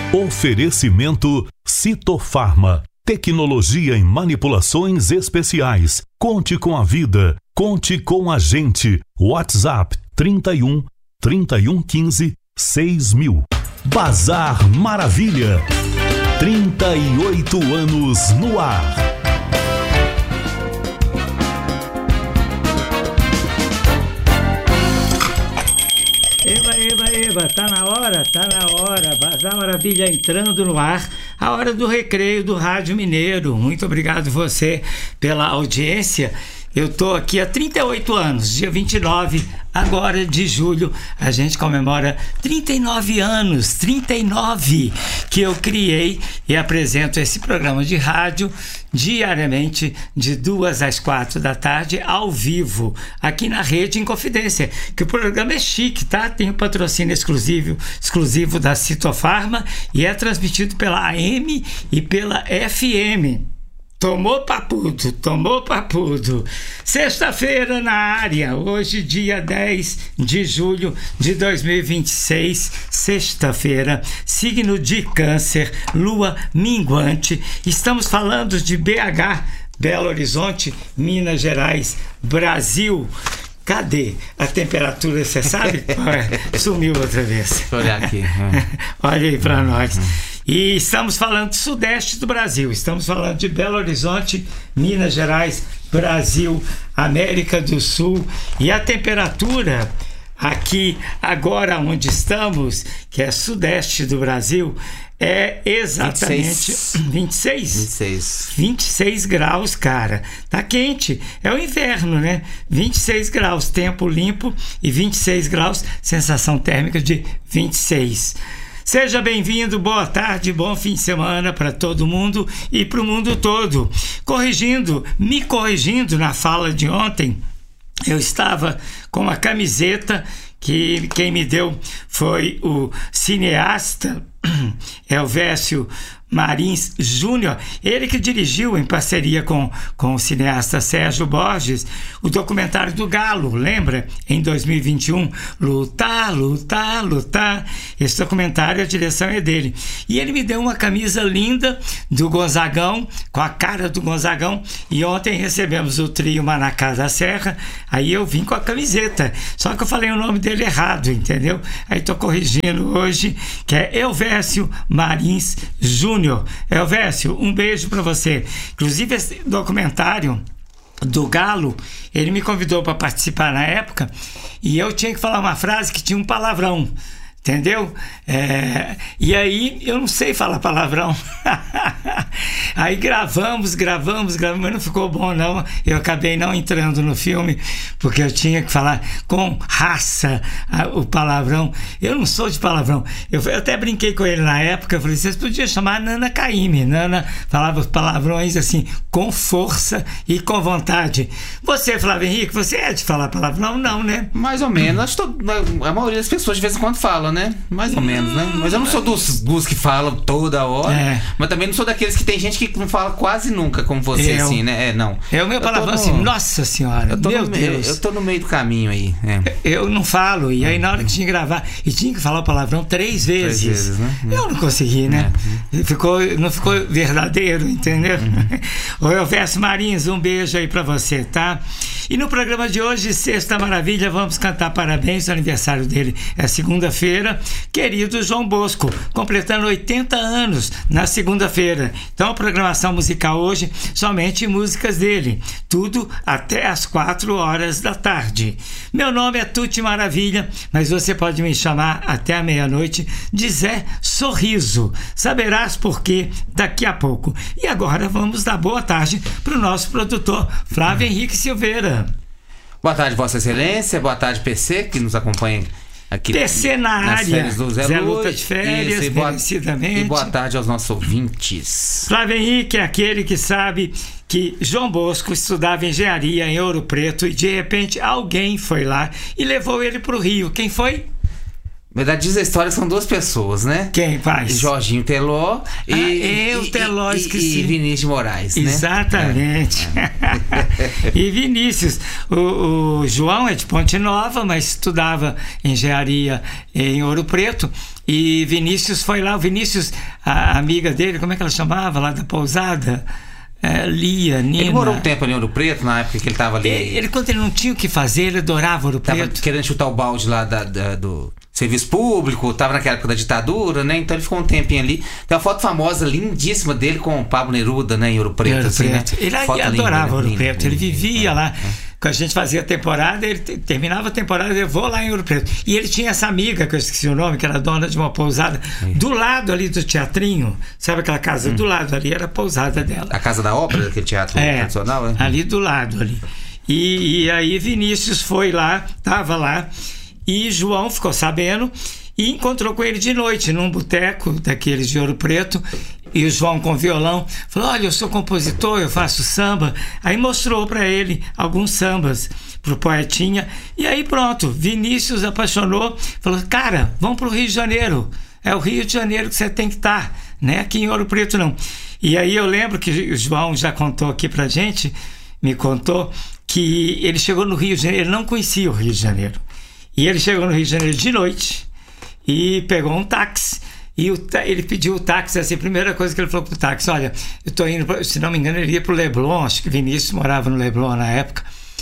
Oferecimento Citofarma. Tecnologia em manipulações especiais. Conte com a vida. Conte com a gente. WhatsApp 31 3115 6000. Bazar Maravilha. 38 anos no ar. Eba, tá na hora. Bazar Maravilha entrando no ar, a hora do recreio do Rádio Mineiro. Muito obrigado você pela audiência. Eu tô aqui há 38 anos, dia 29 agora de julho, a gente comemora 39 anos, 39 que eu criei e apresento esse programa de rádio diariamente de 2 às 4 da tarde, ao vivo, aqui na Rede Inconfidência, que o programa é chique, tá? Tem o patrocínio exclusivo da Citofarma e é transmitido pela AM e pela FM. Tomou papudo. Sexta-feira na área, hoje dia 10 de julho de 2026, sexta-feira, signo de Câncer, lua minguante. Estamos falando de BH, Belo Horizonte, Minas Gerais, Brasil. Cadê a temperatura, você sabe? Sumiu outra vez. Deixa eu olhar aqui. Olha aí para nós. E estamos falando do sudeste do Brasil, estamos falando de Belo Horizonte, Minas Gerais, Brasil, América do Sul. E a temperatura aqui, agora onde estamos, que é sudeste do Brasil, é exatamente 26 graus, cara. Tá quente, é o inverno, né? 26 graus, tempo limpo, e 26 graus, sensação térmica de 26. Seja bem-vindo, boa tarde, bom fim de semana para todo mundo e para o mundo todo. Me corrigindo na fala de ontem, eu estava com uma camiseta que quem me deu foi o cineasta Elvésio Marins Júnior, ele que dirigiu em parceria com o cineasta Sérgio Borges o documentário do Galo, lembra? Em 2021, Lutar. Esse documentário, a direção é dele. E ele me deu uma camisa linda do Gonzagão, com a cara do Gonzagão, e ontem recebemos o trio Manacá da Serra, aí eu vim com a camiseta, só que eu falei o nome dele errado, entendeu? Aí tô corrigindo hoje, que é Elvésio Marins Júnior. Elvésio, um beijo para você. Inclusive, esse documentário do Galo, ele me convidou para participar na época e eu tinha que falar uma frase que tinha um palavrão, entendeu? E aí eu não sei falar palavrão. Aí gravamos, mas não ficou bom não. Eu acabei não entrando no filme porque eu tinha que falar com raça o palavrão. Eu não sou de palavrão. Eu até brinquei com ele na época. Eu falei, vocês podiam chamar Nana Caymmi. Nana falava os palavrões assim, com força e com vontade. Você, Flávio Henrique, você é de falar palavrão? Não, né? Mais ou menos. Acho que a maioria das pessoas de vez em quando falam, né? Mais ou menos, né? Mas eu não sou dos que falam toda hora, mas também não sou daqueles que tem gente que não fala quase nunca, como você, assim, né? Não. É o meu palavrão assim, nossa senhora, meu Deus. Eu tô no meio do caminho aí. Eu não falo, e aí na hora que tinha que gravar, e tinha que falar o palavrão 3 vezes. 3 vezes, né? Eu não consegui, né? Não ficou verdadeiro, entendeu? Ô Elvésio Marins, um beijo aí pra você, tá? E no programa de hoje, Sexta Maravilha, vamos cantar parabéns, o aniversário dele é segunda-feira. Querido João Bosco, completando 80 anos na segunda-feira. Então a programação musical hoje, somente músicas dele, tudo até às 4 horas da tarde. Meu nome é Tuti Maravilha, mas você pode me chamar até a meia-noite de Zé Sorriso. Saberás por quê daqui a pouco. E agora vamos dar boa tarde para o nosso produtor Flávio Henrique Silveira. Boa tarde, Vossa Excelência, boa tarde, PC, que nos acompanha aqui PC na área, do Zé Luta de férias, merecidamente. E boa tarde aos nossos ouvintes. Flávio Henrique é aquele que sabe que João Bosco estudava engenharia em Ouro Preto e de repente alguém foi lá e levou ele para o Rio. Quem foi? Na verdade, diz a história, são 2 pessoas, né? Quem faz? Jorginho Teló e Vinícius de Moraes, né? Exatamente. E Vinícius. O João é de Ponte Nova, mas estudava engenharia em Ouro Preto. E Vinícius foi lá, o Vinícius, a amiga dele, como é que ela chamava lá da pousada? Lia, Nina. Ele morou um tempo ali em Ouro Preto, na época que ele estava ali. Ele, quando ele não tinha o que fazer, ele adorava Ouro Preto. Tava querendo chutar o balde lá do serviço público, tava naquela época da ditadura, né? Então ele ficou um tempinho ali. Tem uma foto famosa, lindíssima dele com o Pablo Neruda, né? Em Ouro Preto, assim, né? Ele adorava Ouro Preto, ele vivia lá. Quando a gente fazia a temporada, ele terminava a temporada, eu vou lá em Ouro Preto. E ele tinha essa amiga, que eu esqueci o nome, que era dona de uma pousada, do lado ali do teatrinho, sabe aquela casa do lado ali, era a pousada dela. A Casa da Ópera, daquele teatro tradicional, ali do lado ali. E aí Vinícius foi lá, tava lá, e João ficou sabendo e encontrou com ele de noite num boteco daqueles de Ouro Preto. E o João com violão falou: olha, eu sou compositor, eu faço samba. Aí mostrou para ele alguns sambas pro Poetinha. E aí pronto, Vinícius apaixonou, falou: cara, vamos pro Rio de Janeiro, é o Rio de Janeiro que você tem que estar, né? Aqui em Ouro Preto não. E aí eu lembro que o João já contou aqui pra gente, me contou que ele chegou no Rio de Janeiro, ele não conhecia o Rio de Janeiro, e ele chegou no Rio de Janeiro de noite e pegou um táxi. E ele pediu o táxi, assim, a primeira coisa que ele falou pro táxi: olha, eu tô indo, se não me engano, ele ia pro Leblon, acho que Vinícius morava no Leblon na época,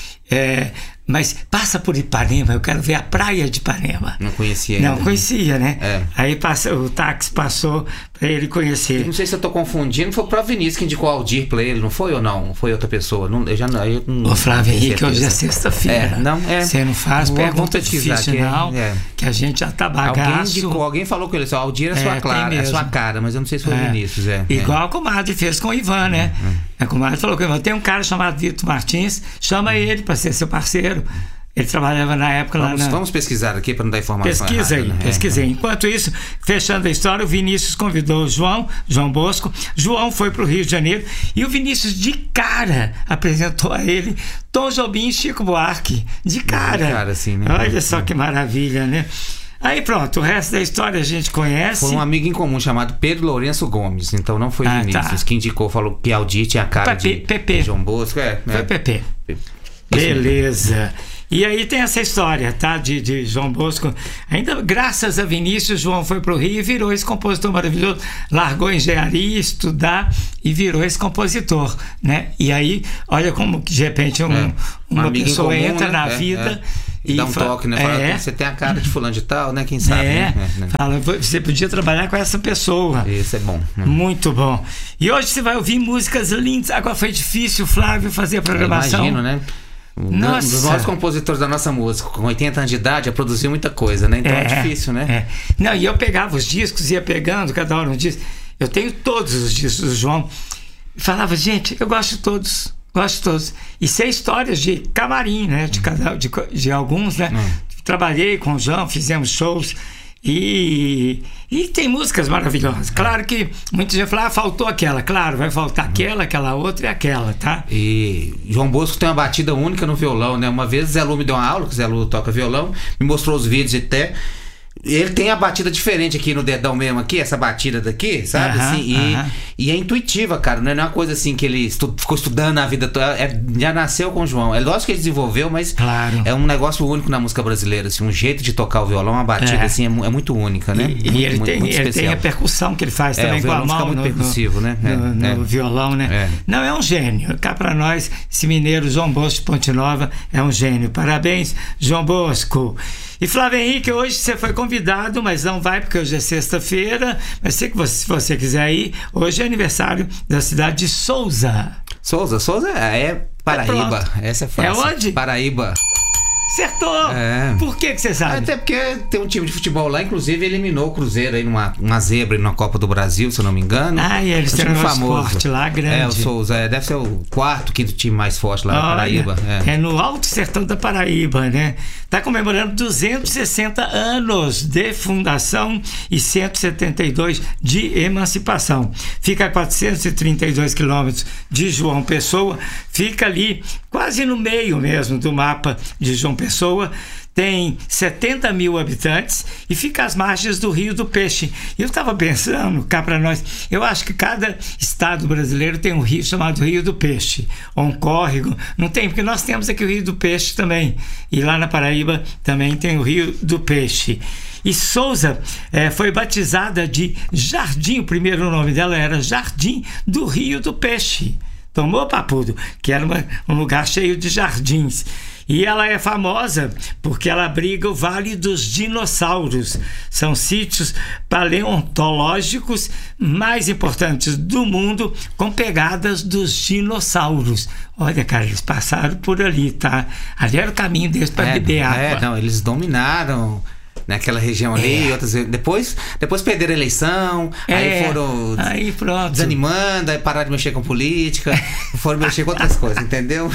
mas passa por Ipanema, eu quero ver a praia de Ipanema. Não conhecia ainda. Não conhecia, né? Aí o táxi passou para ele conhecer. Eu não sei se eu tô confundindo, foi o próprio Vinícius que indicou o Aldir para ele, não foi ou não? Foi outra pessoa? Ô Flávio Henrique, hoje é sexta-feira. Você não faz pergunta difícil, não, que a gente já tá bagaço. Alguém falou com ele, o Aldir é sua cara, mas eu não sei se foi o Vinícius. Igual a comadre fez com o Ivan, né? A comadre falou com o Ivan: tem um cara chamado Vitor Martins, chama ele para ser seu parceiro. Ele trabalhava na época lá na... Vamos pesquisar aqui para não dar informação Pesquisa errada, aí, né? pesquisei. Enquanto isso, fechando a história, o Vinícius convidou o João Bosco. João foi para o Rio de Janeiro e o Vinícius de cara apresentou a ele Tom Jobim e Chico Buarque. De cara assim, né? Olha só que maravilha, né? Aí pronto, o resto da história a gente conhece. Foi um amigo em comum chamado Pedro Lourenço Gomes. Então não foi Vinícius que indicou, falou que Aldir tinha a cara de João Bosco. Foi Pepe. Beleza. E aí tem essa história, tá? De João Bosco. Ainda graças a Vinícius, João foi pro Rio e virou esse compositor maravilhoso. Largou engenharia, estudar e virou esse compositor, né? E aí, olha como de repente uma pessoa comum, entra na vida e dá um toque, né? Fala, você tem a cara de fulano de tal, né? Quem sabe, né? Fala, você podia trabalhar com essa pessoa. Isso é bom. Muito bom. E hoje você vai ouvir músicas lindas. Agora foi difícil, Flávio, fazer a programação. Eu imagino, né? Nossa. Um dos maiores compositores da nossa música, com 80 anos de idade, já produziu muita coisa, né? Então é difícil, né? Não, e eu pegava os discos, ia pegando, cada hora um disco. Eu tenho todos os discos do João. E falava: gente, eu gosto de todos. E sei histórias de camarim, né? De alguns, né? Trabalhei com o João, fizemos shows. E tem músicas maravilhosas. Claro que muita gente fala: faltou aquela. Claro, vai faltar aquela outra e aquela, tá? E João Bosco tem uma batida única no violão, né? Uma vez Zé Lu me deu uma aula, que Zé Lu toca violão, me mostrou os vídeos até. Ele tem a batida diferente aqui no dedão mesmo, aqui, essa batida daqui, sabe? E é intuitiva, cara. Não é uma coisa assim que ele ficou estudando a vida toda. Já nasceu com o João. É lógico que ele desenvolveu, mas é um negócio único na música brasileira. Assim, um jeito de tocar o violão, uma batida assim, é muito única, né? E ele tem a percussão que ele faz também com a mão. Fica muito percussivo, né? No violão, né? Não, é um gênio. Cá pra nós, esse mineiro João Bosco de Ponte Nova é um gênio. Parabéns, João Bosco. E Flávio Henrique, hoje você foi convidado, mas não vai porque hoje é sexta-feira. Mas se você quiser ir, hoje é aniversário da cidade de Souza. Souza é Paraíba. Essa é fácil. É onde? Paraíba. Acertou! Por que você sabe? Até porque tem um time de futebol lá, inclusive eliminou o Cruzeiro aí numa zebra na Copa do Brasil, se eu não me engano. E eles têm um esporte lá grande. O Souza deve ser o quarto, quinto time mais forte lá na Paraíba. É no Alto Sertão da Paraíba, né? Tá comemorando 260 anos de fundação e 172 de emancipação. Fica a 432 quilômetros de João Pessoa, fica ali quase no meio mesmo do mapa de João Pessoa. tem 70 mil habitantes e fica às margens do Rio do Peixe. E eu estava pensando, cá para nós, eu acho que cada estado brasileiro tem um rio chamado Rio do Peixe, ou um córrego. Não tem, porque nós temos aqui o Rio do Peixe também. E lá na Paraíba também tem o Rio do Peixe. E Souza foi batizada de Jardim, o primeiro nome dela era Jardim do Rio do Peixe. Tomou, papudo? Que era um lugar cheio de jardins. E ela é famosa porque ela abriga o Vale dos Dinossauros. São sítios paleontológicos mais importantes do mundo, com pegadas dos dinossauros. Olha, cara, eles passaram por ali, tá? Ali era o caminho deles para beber água. Não, eles dominaram naquela região ali, outras depois perderam a eleição, aí foram desanimando, aí pararam de mexer com política, foram mexer com outras coisas, entendeu?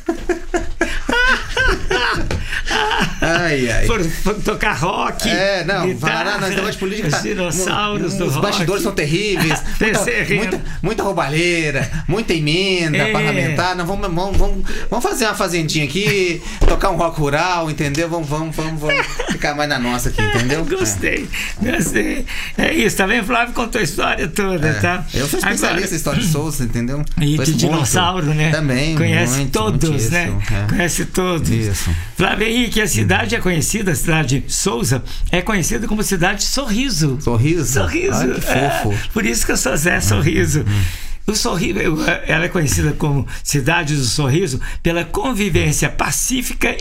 Foram tocar rock. Falaram, nós negócio de política. Os dinossauros do rock. Os bastidores são terríveis. muita roubalheira, muita emenda parlamentar. Não, vamos fazer uma fazendinha aqui, tocar um rock rural, entendeu? Vamos ficar mais na nossa aqui, entendeu? Gostei. É isso, tá vendo? Flávio contou a história toda, tá? Eu sou especialista em história de Souza, entendeu? E de dinossauro, né? Também. Conhece todos, né? Conhece todos. Isso. Flávio Henrique, a cidade é conhecida, a cidade de Souza, é conhecida como cidade Sorriso. Sorriso? Ai, que fofo. Por isso que eu sou Zé Sorriso. O Sorriso, ela é conhecida como Cidade do Sorriso pela convivência pacífica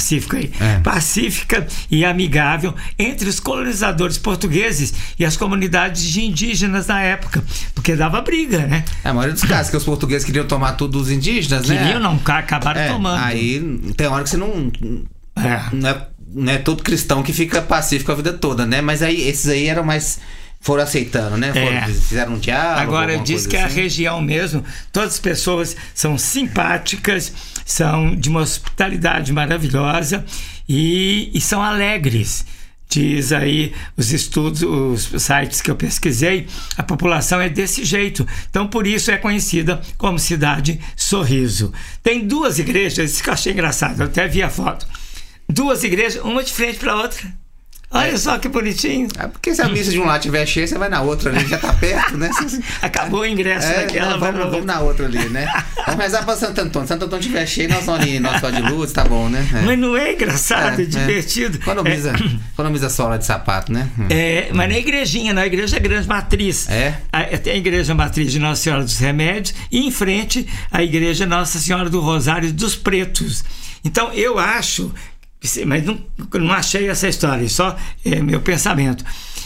e amigável entre os colonizadores portugueses e as comunidades de indígenas na época, porque dava briga, né? A maioria dos casos que os portugueses queriam tomar tudo dos indígenas, né? Queriam, não, acabaram tomando. Aí tem hora que você não é todo cristão que fica pacífico a vida toda, né? Mas aí esses aí eram mais... Foram aceitando, né? Fizeram um diálogo. Agora, eu disse que assim. A região mesmo, todas as pessoas são simpáticas, são de uma hospitalidade maravilhosa e são alegres. Diz aí os estudos, os sites que eu pesquisei, a população é desse jeito. Então, por isso é conhecida como Cidade Sorriso. Tem 2 igrejas, isso que eu achei engraçado, eu até vi a foto. 2 igrejas, uma de frente para a outra. Olha só que bonitinho. Porque se a missa de um lado estiver cheia, você vai na outra ali, já tá perto, né? Acabou o ingresso daquela. Vamos na outra ali, né? Vamos rezar pra Santo Antônio. Santo Antônio estiver cheio, nós vamos ali, nosso de luz, tá bom, né? Mas não é engraçado, é divertido. Economiza sola de sapato, né? Mas na igrejinha, na igreja Grande Matriz. Tem a igreja Matriz de Nossa Senhora dos Remédios e em frente a igreja Nossa Senhora do Rosário dos Pretos. Então eu acho... Mas não achei essa história, só é meu pensamento.